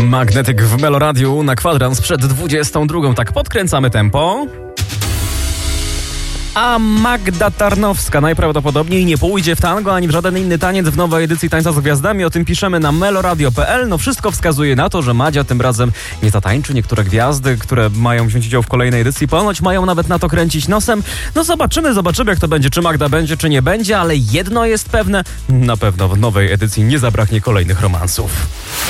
Magnetyk w Meloradiu na kwadrans przed 22. Tak podkręcamy tempo. A Magda Tarnowska najprawdopodobniej nie pójdzie w tango ani w żaden inny taniec w nowej edycji Tańca z Gwiazdami. O tym piszemy na meloradio.pl. No wszystko wskazuje na to, że Madzia tym razem nie zatańczy. Niektóre gwiazdy, które mają wziąć udział w kolejnej edycji, ponoć mają nawet na to kręcić nosem. No zobaczymy jak to będzie. Czy Magda będzie, czy nie będzie, ale jedno jest pewne. Na pewno w nowej edycji nie zabraknie kolejnych romansów.